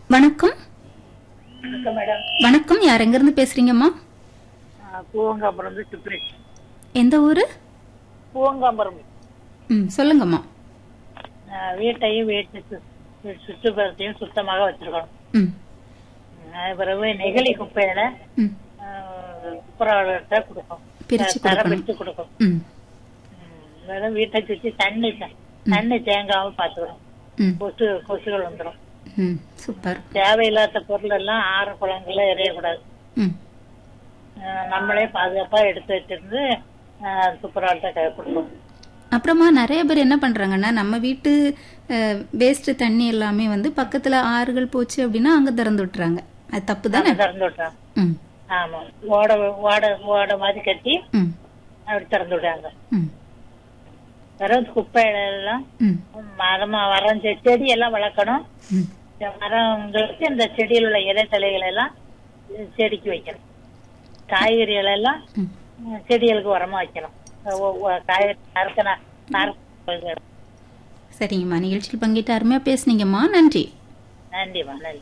வணக்கம். வணக்கம் மேடம். வணக்கம், யார் எங்க இருந்து பேசுறீங்கம்மா? பூவங்காம்பரம் சுப்ரேஷ். எந்த ஊரு? பூவங்காம்பரம். சொல்லுங்கம்மா. வீட்டையும் சுற்றுப்புறத்தையும் சுத்தமாக வச்சிருக்கணும். பிறகு நெகிழி குப்பையில குப்பராட்ட கொடுக்கும், பிரிச்சு கொடுக்கும். வீட்டை சுற்றி தண்ணி தேங்காம பாத்துக்கணும். கொசுகள் வந்துடும். சூப்பர். தேவையில்லாத பொருள் எல்லாம் ஆறு குளங்கள்ல எறியக்கூடாது. நம்மளே பாதுகாப்பா எடுத்து வச்சிருந்து துப்புரவாட்ட கொடுக்கணும். அப்புறமா நிறைய பேர் என்ன பண்றாங்கன்னா, நம்ம வீட்டு வேஸ்ட் தண்ணி எல்லாமே வந்து பக்கத்துல ஆறுகள் போச்சு அப்படின்னா அங்க திறந்து விட்டுறாங்க. அது தப்பு தானே? திறந்து விட்டுறாங்க. ஆமா, ஓட மாதிரி கட்டி அப்படி திறந்து விடுறாங்க. வெறும் குப்பையில எல்லாம் மரமா வரம் செடி எல்லாம் வளர்க்கணும். மரங்களுக்கு இந்த செடியில் உள்ள இலை தலைகளை எல்லாம் செடிக்கு வைக்கணும். காய்கறிகள் எல்லாம் செடிகளுக்கு உரமா வைக்கணும். சரிங்கம்மா, நிகழ்ச்சியில் பங்கிட்டு அருமையா பேசுனீங்கம்மா, நன்றி. நன்றிம்மா, நன்றி.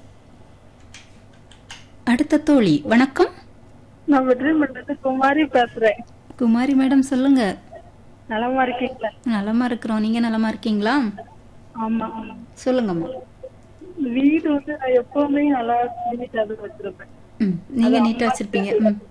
அடுத்த தோழி, வணக்கம். நான் வெற்றி மண்டலத்து குமாரி பேசுறேன். குமாரி மேடம், சொல்லுங்க. நலமா இருக்கீங்களா? நலமா இருக்கிறோம், நீங்க நலமா இருக்கீங்களா? ஆமா, சொல்லுங்கம்மா. வீடு வந்து நான் எப்பவுமே நல்லா நீட்டாக வச்சிருப்பேன். நீங்க நீட்டா வச்சிருப்பீங்க.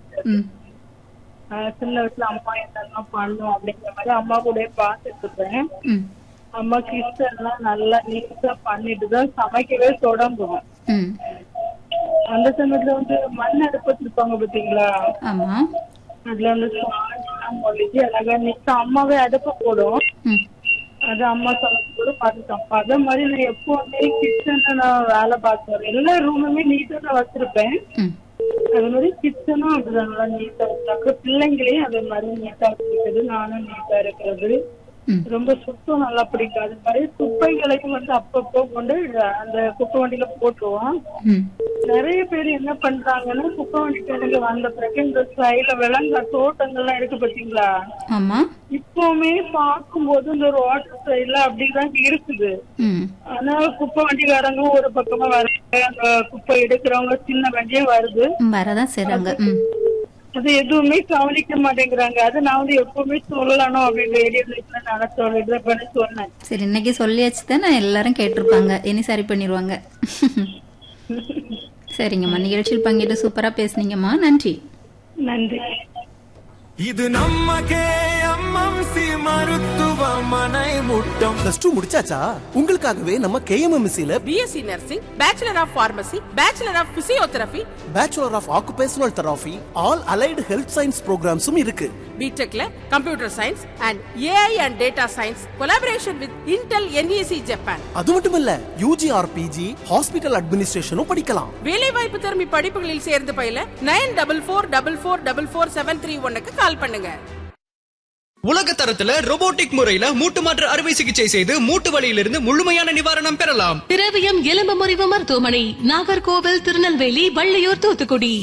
சின்ன வயசுல அம்மா என்னெல்லாம் பண்ணும் அப்படிங்கிற மாதிரி அம்மா கூட பாத்துட்டு இருப்பேன். அம்மா கிச்சன் எல்லாம் நல்லா நீட்டா பண்ணிட்டு தான் சமைக்கவே தொடங்குவோம். அந்த சமயத்துல வந்து மண் அடுப்பு வச்சிருப்பாங்க பாத்தீங்களா? அதுல வந்து மொழிச்சு அழகா நீட்டா அம்மாவே அடுப்பு போடும். அது அம்மா சமைச்சு கூட பாத்துட்டோம். அதே மாதிரி நான் எப்பவுமே கிச்சன்ல நான் வேலை பார்க்குறேன். எல்லா ரூமுமே நீட்டா தான் வச்சிருப்பேன். அது மாதிரி கிச்சனும் அப்படிதான் நல்லா நீட்டா வச்சாக்க, பிள்ளைங்களையும் அதே மாதிரி நீட்டா வச்சிருக்கிறது, நானும் நீட்டா இருக்கிறது ரொம்ப சுத்தம் நல்லா பிடிக்கும். அது மாதிரி குப்பைகளையும் வந்து அப்பப்போ கொண்டு அந்த குப்பை வண்டியில போட்டுருவோம். நிறைய பேர் என்ன பண்றாங்கன்னா, குப்பை வண்டிக்கு வந்த பிறகு இந்த சைடுல விலங்கு தோட்டங்கள்லாம் இருக்கு பாத்தீங்களா? இப்பவுமே பார்க்கும்போது இந்த ரோட் சைடுல அப்படிதான் இருக்குது. ஆனா குப்பை வண்டிக்காரங்க ஒரு பக்கமா வர்றாங்க, அந்த குப்பை எடுக்கிறவங்க சின்ன வண்டியே வருது, வரதான் செய்றாங்க. அது எதுவுமே கவனிக்க மாட்டேங்கிறாங்க. அது நான் வந்து எப்பவுமே சொல்லணும் அப்படின்னு ரேடியோல நான் சொன்னேன். சரி, இன்னைக்கு சொல்லியாச்சுதான் எல்லாரும் கேட்டிருப்பாங்க, இனி சரி பண்ணிடுவாங்க. சரிங்கம்மா, நிகழ்ச்சியில் பங்கிட்டு சூப்பரா பேசுனீங்கம்மா, நன்றி. நன்றி. இது நம்ம KMMC மருத்துவமனை முட்டம். +2 முடிச்சாச்சா? உங்களுக்காகவே நம்ம KMMC ல BSc nursing, bachelor of pharmacy, bachelor of physiotherapy, bachelor of occupational therapy, all allied health science ப்ரோக்ராம்ஸும் இருக்கு. பிடெக்ல computer science and AI and data science collaboration with Intel NEC Japan. அது மட்டும் இல்ல, UG or PG ஹாஸ்பிடல் அட்மினிஸ்ட்ரேஷனும் படிக்கலாம். வேலைவாய்ப்பு திறமை படிப்புகளில் சேர்ந்து பயில 9444444731க்கு கால் பண்ணுங்க. உலக தரத்துல ரோபோட்டிக் முறையில மூட்டு மாற்று அறுவை சிகிச்சை செய்து மூட்டு வலியிலிருந்து முழுமையான நிவாரணம் பெறலாம். திரவியம் எலும்பு முறிவு மருத்துவமனை, நாகர்கோவில், திருநெல்வேலி, வள்ளியூர், தூத்துக்குடி.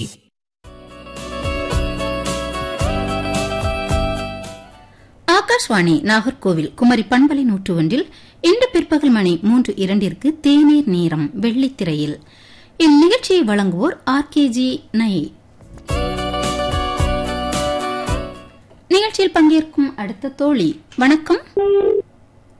ஆகாஷ்வாணி நாகர்கோவில் குமரி பண்பலை 101 இன்று பிற்பகல் மணி 3:02 தேநீர் நேரம் வெள்ளித்திரையில். இந்நிகழ்ச்சியை வழங்குவோர் RKG நை. நிகழ்ச்சியில் பங்கேற்கும் அடுத்த தோழி, வணக்கம்.